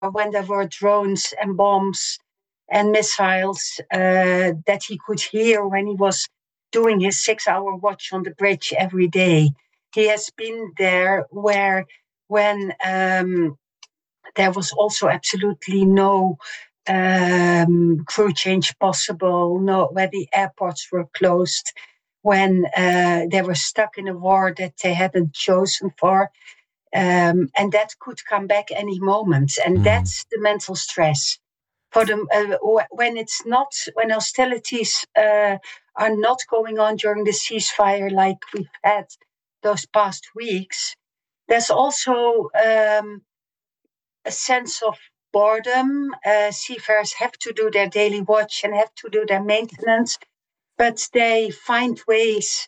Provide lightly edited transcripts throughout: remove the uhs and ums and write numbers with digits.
when there were drones and bombs and missiles that he could hear when he was doing his 6-hour watch on the bridge every day. He has been there when there was also absolutely no crew change possible, where the airports were closed, when they were stuck in a war that they hadn't chosen for. And that could come back any moment. And that's the mental stress. For them, when hostilities are not going on during the ceasefire like we've had those past weeks, there's also a sense of boredom. Seafarers have to do their daily watch and have to do their maintenance, but they find ways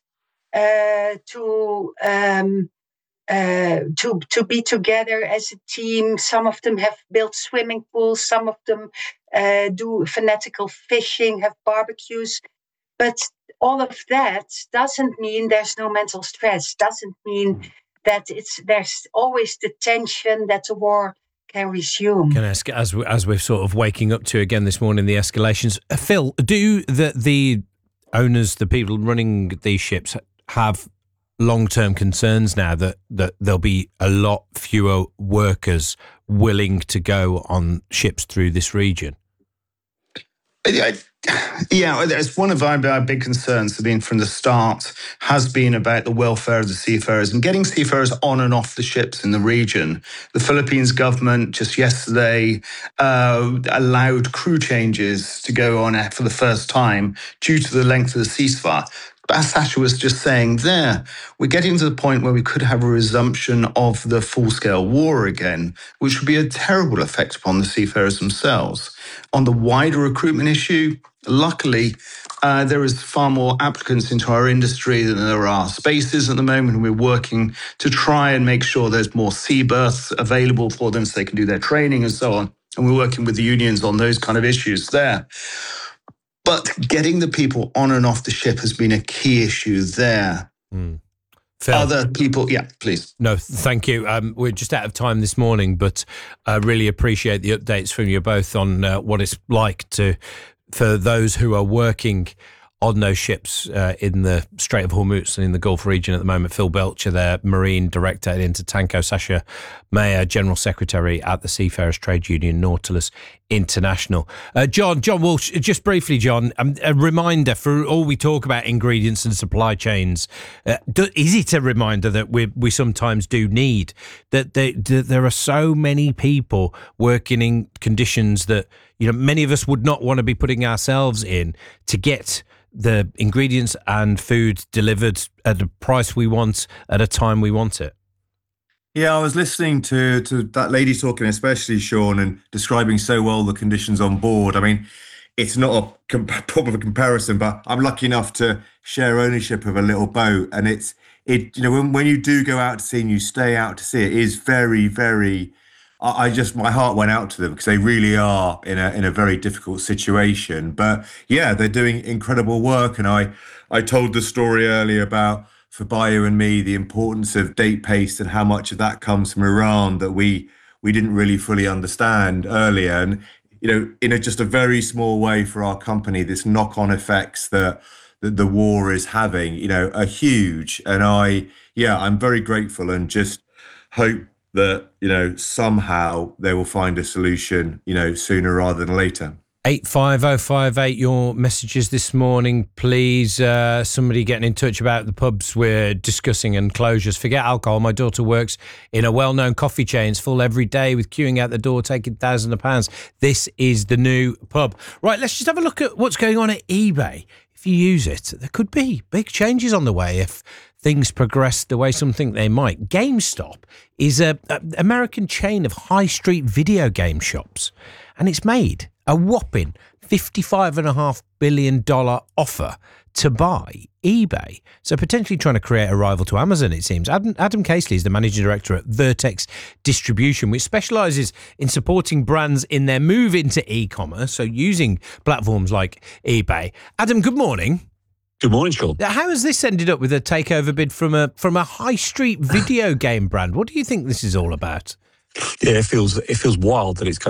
to be together as a team. Some of them have built swimming pools. Some of them do fanatical fishing, have barbecues. But all of that doesn't mean there's no mental stress. Doesn't mean that there's always the tension that the war can resume. Can I ask, as we're sort of waking up to again this morning, the escalations, Phil, do the owners, the people running these ships, have long-term concerns now that there'll be a lot fewer workers willing to go on ships through this region? Yeah, it's one of our big concerns from the start has been about the welfare of the seafarers and getting seafarers on and off the ships in the region. The Philippines government just yesterday allowed crew changes to go on for the first time due to the length of the ceasefire. As Sasha was just saying there, we're getting to the point where we could have a resumption of the full-scale war again, which would be a terrible effect upon the seafarers themselves. On the wider recruitment issue, luckily, there is far more applicants into our industry than there are spaces at the moment, and we're working to try and make sure there's more sea berths available for them so they can do their training and so on. And we're working with the unions on those kind of issues there. But getting the people on and off the ship has been a key issue there. Phil, other people, yeah, please. No, thank you. We're just out of time this morning, but I really appreciate the updates from you both on what it's like for those who are working on those ships in the Strait of Hormuz and in the Gulf region at the moment. Phil Belcher there, Marine Director at Intertanko, Sasha Mayer, General Secretary at the Seafarers Trade Union Nautilus International. John Walsh, just briefly, John, a reminder for all we talk about ingredients and supply chains. Is it a reminder that we sometimes do need, that there are so many people working in conditions that many of us would not want to be putting ourselves in to get the ingredients and food delivered at the price we want at a time we want it? Yeah, I was listening to that lady talking, especially Sean, and describing so well the conditions on board. I mean, it's not a proper comparison, but I'm lucky enough to share ownership of a little boat, and when you do go out to sea and you stay out to sea, it is very, very. My heart went out to them because they really are in a very difficult situation. But yeah, they're doing incredible work. And I told the story earlier about, for Bayo and me, the importance of date paste and how much of that comes from Iran that we didn't really fully understand earlier. And, in just a very small way for our company, this knock-on effects that the war is having, are huge. And I'm very grateful and just hope that, somehow they will find a solution, sooner rather than later. 85058, your messages this morning, please. Somebody getting in touch about the pubs we're discussing and closures. Forget alcohol. My daughter works in a well-known coffee chain. It's full every day with queuing out the door, taking thousands of pounds. This is the new pub. Right, let's just have a look at what's going on at eBay. If you use it, there could be big changes on the way if things progress the way some think they might. GameStop is an American chain of high street video game shops, and it's made a whopping $55.5 billion offer to buy eBay. So potentially trying to create a rival to Amazon, it seems. Adam Casely is the managing director at Vertex Distribution, which specialises in supporting brands in their move into e-commerce, so using platforms like eBay. Adam, good morning. Good morning, Sean. How has this ended up with a takeover bid from a high street video game brand? What do you think this is all about? Yeah, it feels wild that it's